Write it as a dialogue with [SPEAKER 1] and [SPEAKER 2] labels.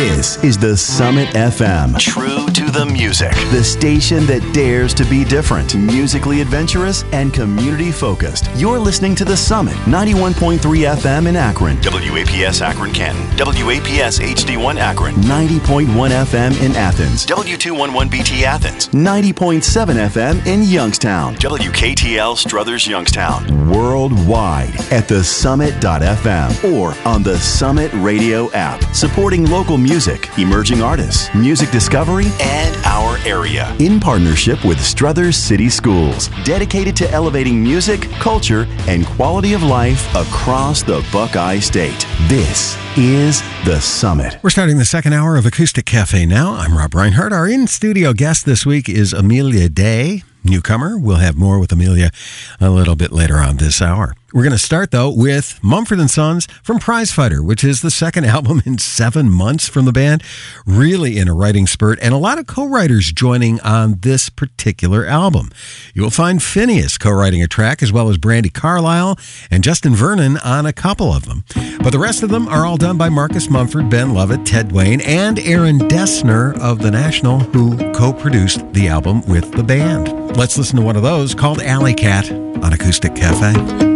[SPEAKER 1] This is the Summit FM. True to the music. The station that dares to be different, musically adventurous, and community-focused. You're listening to the Summit, 91.3 FM in Akron. WAPS Akron Canton. WAPS HD1 Akron. 90.1 FM in Athens. W211BT Athens. 90.7 FM in Youngstown. WKTL Struthers Youngstown. Worldwide at thesummit.fm or on the Summit Radio app. Supporting local music, emerging artists, music discovery, and our area. In partnership with Struthers City Schools. Dedicated to elevating music, culture, and quality of life across the Buckeye State. This is The Summit.
[SPEAKER 2] We're starting the second hour of Acoustic Cafe now. I'm Rob Reinhardt. Our in-studio guest this week is Amelia Day, newcomer. We'll have more with Amelia a little bit later on this hour. We're going to start, though, with Mumford & Sons from Prizefighter, which is the second album in 7 months from the band. Really in a writing spurt, and a lot of co-writers joining on this particular album. You'll find Phineas co-writing a track, as well as Brandi Carlile and Justin Vernon on a couple of them. But the rest of them are all done by Marcus Mumford, Ben Lovett, Ted Dwayne, and Aaron Dessner of The National, who co-produced the album with the band. Let's listen to one of those, called Alley Cat, on Acoustic Cafe.